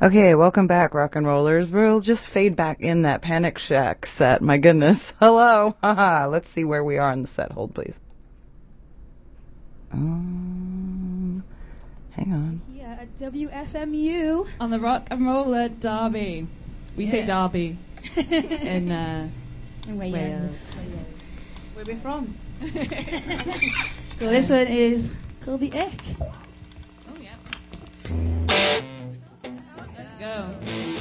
Okay, welcome back, rock and rollers. We'll just fade back in that Panic Shack set. My goodness. Hello. Haha. Let's see where we are in the set. Hold, please. Hang on. Here at WFMU on the Rock and Roller Derby. We say Derby in Wales. Where are we from? Well, this one is called The Ick. Oh, yeah. Let's go.